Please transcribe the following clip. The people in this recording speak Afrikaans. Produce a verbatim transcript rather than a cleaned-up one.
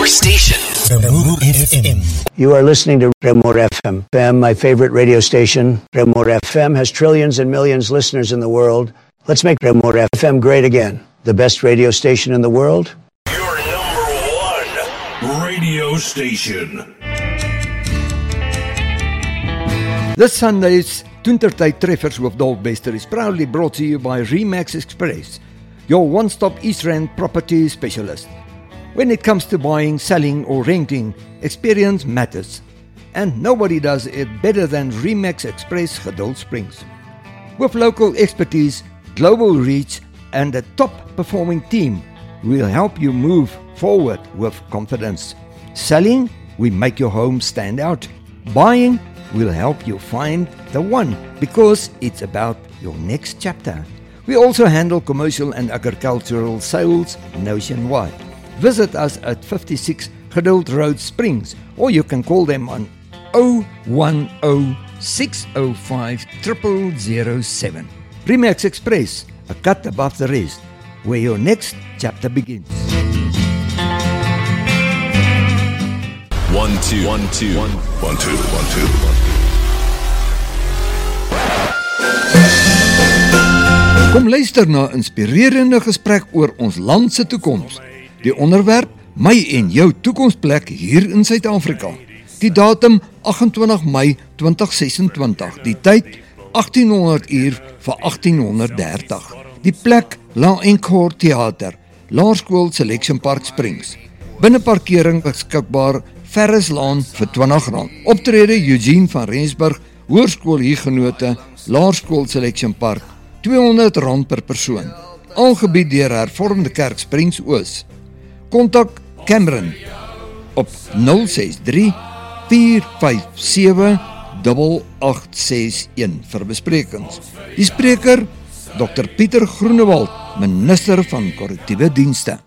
Your station. Ramoor F M. You are listening to Ramoor F M. F M, my favorite radio station. Ramoor F M has trillions and millions listeners in the world. Let's make Ramoor F M great again. The best radio station in the world. Your number one radio station. This Sunday's Toentertyd Treffers with Dolf Bester is proudly brought to you by Remax Express, your one-stop East Rand property specialist. When it comes to buying, selling or renting, experience matters. And nobody does it better than Remax Express Geduld Springs. With local expertise, global reach and a top-performing team, we'll help you move forward with confidence. Selling, we make your home stand out. Buying, we'll help you find the one because it's about your next chapter. We also handle commercial and agricultural sales nationwide. Visit us at fifty-six Geduld Road Springs, or you can call them on zero one zero, six zero five, zero zero zero seven. Remax Express, a cut above the rest, where your next chapter begins. One, two, one, two, one, one, two, one, two, one. Kom luister na 'n inspirerende gesprek oor ons land se toekoms. Die onderwerp: my en jou toekomsplek hier in Suid-Afrika. Die datum: agt-en-twintig Mei twintig ses-en-twintig. Die tyd: agtien honderd uur vir agtien dertig. Die plek: La Encore Theater, Laerskool Selection Park Springs. Binneparkering beskikbaar, Ferrislaan vir twintig rand. Optrede: Eugene van Rensburg, Hoërskool Huguenote, Laerskool Selection Park, tweehonderd rand per persoon. Aangebied deur Hervormde Kerk Springs Oos. Kontak Cameron op nul ses drie, vier vyf sewe, agt agt ses een vir besprekings. Die spreker: dokter Pieter Groenewald, minister van korrektiewe dienste.